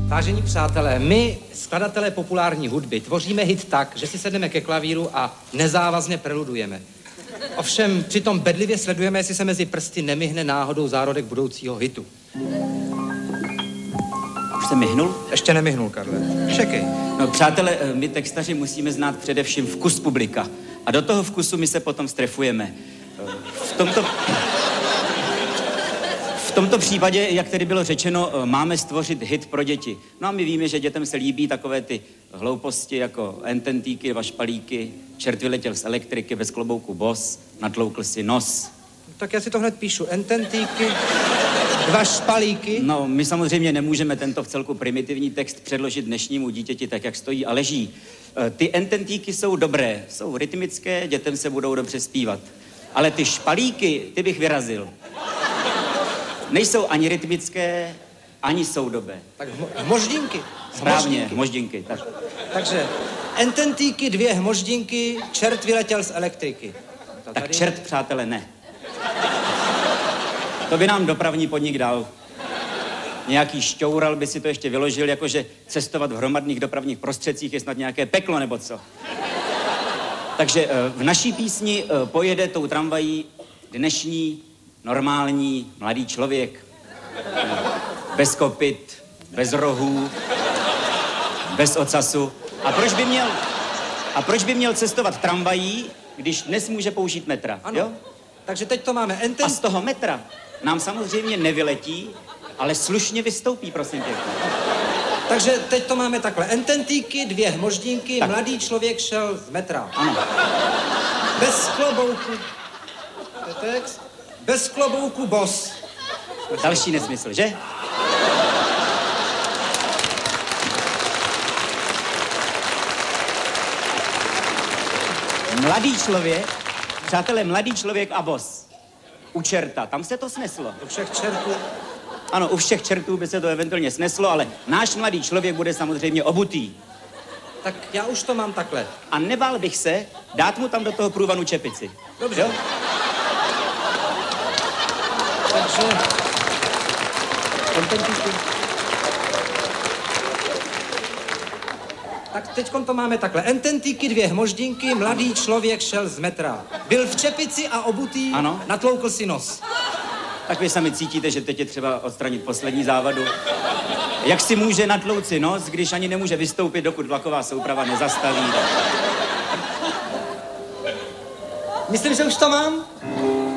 Vážení přátelé, my, skladatelé populární hudby, tvoříme hit tak, že si sedneme ke klavíru a nezávazně preludujeme. Ovšem přitom bedlivě sledujeme, jestli se mezi prsty nemyhne náhodou zárodek budoucího hitu. Už se myhnul? Ještě nemyhnul, Karle. Čekej. No, přátelé, my textaři musíme znát především vkus publika. A do toho vkusu my se potom strefujeme. V tomto případě, jak tedy bylo řečeno, máme stvořit hit pro děti. No a my víme, že dětem se líbí takové ty hlouposti jako ententíky, vašpalíky, čert vyletěl z elektriky, bez klobouku bos, natloukl si nos. Tak já si to hned píšu. Ententíky, dva špalíky. No, my samozřejmě nemůžeme tento vcelku primitivní text předložit dnešnímu dítěti tak, jak stojí a leží. Ty ententíky jsou dobré, jsou rytmické, dětem se budou dobře zpívat. Ale ty špalíky, ty bych vyrazil. Nejsou ani rytmické, ani soudobé. Tak hmoždinky. Správně, hmoždinky. Tak. Takže ententíky, dvě hmoždinky, čert vyletěl z elektriky. Tak čert, přátelé, ne. To by nám dopravní podnik dal. Nějaký šťoural by si to ještě vyložil, jakože cestovat v hromadných dopravních prostředcích je snad nějaké peklo, nebo co. Takže v naší písni pojede tou tramvají dnešní normální mladý člověk. Bez kopyt, bez rohů, bez ocasu. A proč by měl cestovat tramvají, když dnes může použít metra? Ano. Jo? Takže teď to máme A z toho metra nám samozřejmě nevyletí, ale slušně vystoupí, prosím pěkně. Takže teď to máme takhle. Ententíky, dvě hmoždinky, tak. Mladý člověk šel z metra. Ano. Bez klobouku. To je text. Bez klobouku bos. Další nesmysl, že? Mladý člověk, přátelé, mladý člověk a bos. U čerta, tam se to sneslo. U všech čertů. Ano, u všech čertů by se to eventuálně sneslo, ale náš mladý člověk bude samozřejmě obutý. Tak já už to mám takhle. A nebál bych se dát mu tam do toho průvanu čepici. Dobře. Jo? Takže... Tak teďkon to máme takhle. Ententíky, dvě hmoždinky, mladý člověk šel z metra. Byl v čepici a obutý, ano. Natloukl si nos. Tak vy sami cítíte, že teď je třeba odstranit poslední závadu. Jak si může natlouci nos, když ani nemůže vystoupit, dokud vlaková souprava nezastaví? Myslím, že už to mám.